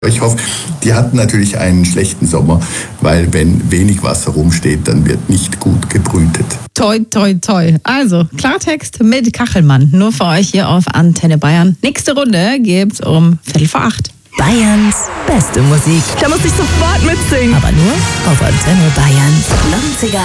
Ich hoffe, die hatten natürlich einen schlechten Sommer, weil wenn wenig Wasser rumsteht, dann wird nicht gut gebrütet. Toi, toi, toi. Also, Klartext mit Kachelmann. Nur für euch hier auf Antenne Bayern. Nächste Runde gibt's um 7:45. Bayerns beste Musik. Da musste ich sofort mitsingen. Aber nur auf Antenne Bayern. 90er